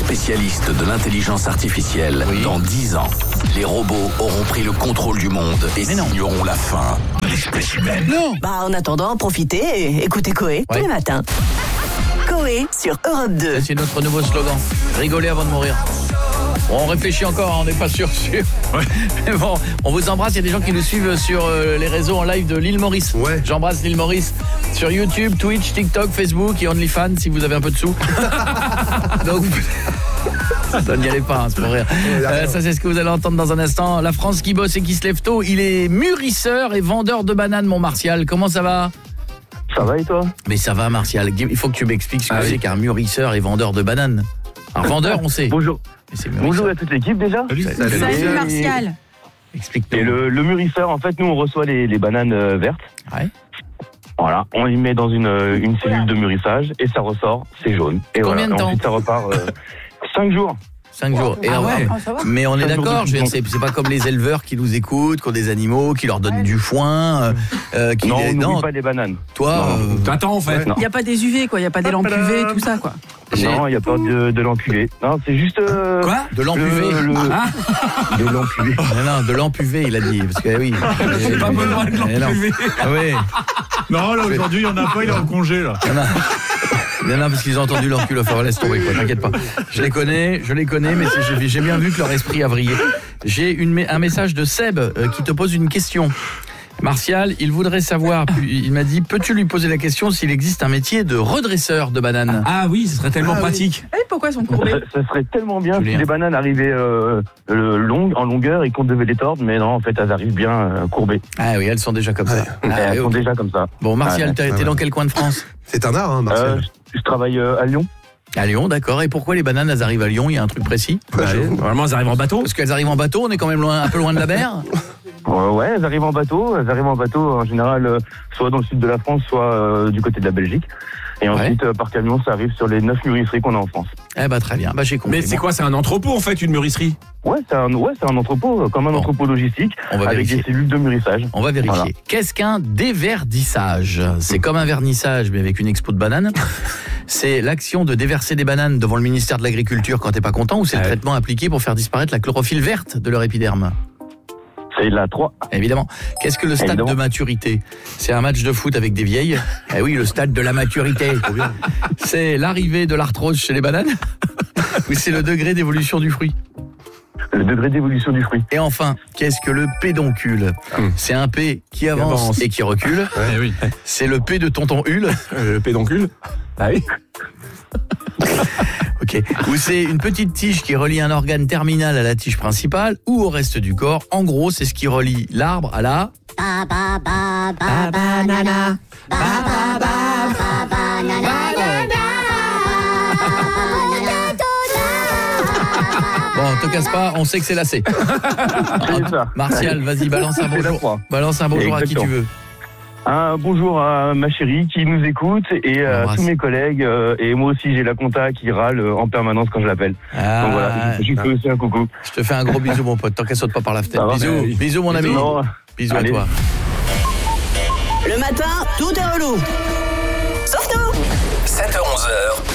spécialistes de l'intelligence artificielle. Oui. Dans 10 ans, les robots auront pris le contrôle du monde et signeront la fin de l'espèce humaine. Non. En attendant, profitez et écoutez Coé tous les matins. Coé sur Europe 2. C'est notre nouveau slogan. Rigoler avant de mourir. Bon, on réfléchit encore, on n'est pas sûr. Ouais. Mais bon, on vous embrasse. Il y a des gens qui nous suivent sur les réseaux en live de l'île Maurice. Ouais. J'embrasse l'île Maurice sur YouTube, Twitch, TikTok, Facebook et OnlyFans si vous avez un peu de sous. Donc, ça n'y allez pas, c'est pour rire. Ça, c'est ce que vous allez entendre dans un instant. La France qui bosse et qui se lève tôt. Il est mûrisseur et vendeur de bananes, mon Martial. Comment ça va ? Ça va et toi? Mais ça va, Martial. Il faut que tu m'expliques ce que c'est qu'un mûrisseur et vendeur de bananes. Un vendeur, on sait. Bonjour. Bonjour à toute l'équipe déjà. Salut Martial. Explique-nous. Et le mûrisseur, en fait, nous on reçoit les bananes vertes. Ouais. Voilà, on les met dans une cellule de mûrissage et ça ressort, c'est jaune. Et Combien de temps? ensuite ça repart 5 jours. 5 jours. Et ouais. Mais on est 5 jours d'accord, de je veux dire, vivant. c'est pas comme les éleveurs qui nous écoutent, qui ont des animaux, qui leur donnent du foin. Qui Non, on non, n'oublie pas les bananes. toi, T'attends en fait. Non. Il n'y a pas des UV, quoi. Il n'y a pas des lampes UV, tout ça, quoi. Non, il n'y a pas de l'enculé. Non, c'est juste... Quoi? de lampe UV. De l'enculé. Non, de lampe UV, il a dit. Parce que oui. J'ai pas besoin de Eh non. lampe UV. Ah oui. Non, là, aujourd'hui, il n'y en a pas, il est en congé, là. Non, parce qu'ils ont entendu l'encul. Enfin, laisse tomber, quoi, t'inquiète pas. Je les connais, mais j'ai bien vu que leur esprit a vrillé. J'ai un message de Seb qui te pose une question. Martial, il voudrait savoir, il m'a dit, peux-tu lui poser la question s'il existe un métier de redresseur de bananes? Ah oui, ce serait tellement pratique. Et pourquoi ils sont courbés? Ça serait tellement bien si Julien. les bananes arrivaient en longueur et qu'on devait les tordre, mais non, en fait, elles arrivent bien courbées. Ah oui, elles sont déjà comme ça. Ah, Elles sont ok. déjà comme ça. Bon, Martial, t'es dans quel coin de France? C'est un art, hein, Martial. Je travaille à Lyon. À Lyon, d'accord. Et pourquoi les bananes, elles arrivent à Lyon? Il y a un truc précis? Normalement, elles arrivent en bateau. Parce qu'elles arrivent en bateau, on est quand même un peu loin de la mer. Ouais, elles arrivent en bateau. Elles arrivent en bateau, en général, soit dans le sud de la France, soit du côté de la Belgique. Et ensuite, par camion, ça arrive sur les 9 mûrisseries qu'on a en France. Eh bah très bien, bah j'ai compris. Mais c'est quoi? C'est un entrepôt en fait, une mûrisserie? Ouais, c'est un entrepôt, comme un entrepôt logistique, On va avec vérifier. des cellules de mûrissage. On va vérifier. Voilà. Qu'est-ce qu'un déverdissage? C'est comme un vernissage, mais avec une expo de bananes. C'est l'action de déverser des bananes devant le ministère de l'Agriculture quand t'es pas content, ou c'est le traitement appliqué pour faire disparaître la chlorophylle verte de leur épiderme? C'est la 3. Évidemment. Qu'est-ce que le stade Évidemment. de maturité? C'est un match de foot avec des vieilles. Eh oui, le stade de la maturité. C'est l'arrivée de l'arthrose chez les bananes? Ou c'est le degré d'évolution du fruit? Le degré d'évolution du fruit. Et enfin, qu'est-ce que le pédoncule? C'est un P qui avance et qui recule. Eh oui. C'est le P de tonton Hulle. Le pédoncule. Ah oui. Ok. Ou c'est une petite tige qui relie un organe terminal à la tige principale ou au reste du corps. En gros, c'est ce qui relie l'arbre à la... Banana. Bon, te casse pas, on sait que c'est lacé. C'est ça. Martial, vas-y, balance un C'est la bonjour. trois. Balance un bonjour à qui tu Exactement. veux. Un bonjour à ma chérie qui nous écoute et à Embrasse. tous mes collègues. Et moi aussi, j'ai la compta qui râle en permanence quand je l'appelle. Ah, Donc voilà, je fais aussi un coucou. je te fais un gros bisou, mon pote, tant qu'elle saute pas par la Ça fenêtre. va, Bisous, mais- bisous, mon ami. Non. Bisous à Allez. toi. Le matin, tout est relou. Sauf nous. 7h-11h,